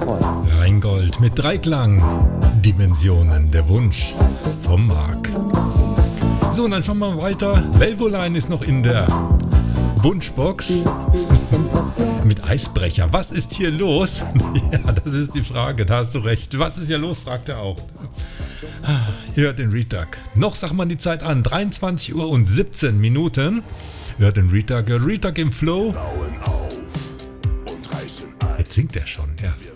Rheingold mit Dreiklang, Dimensionen, der Wunsch vom Marc. So, und dann schauen wir weiter. Velvoline ist noch in der Wunschbox mit Eisbrecher. Was ist hier los? Ja, das ist die Frage, da hast du recht. Was ist hier los, fragt er auch. Ihr hört den Reed Duck. Noch sagt man die Zeit an, 23 Uhr und 17 Minuten. Ihr hört den Reed Duck im Flow. Jetzt singt er schon, ja.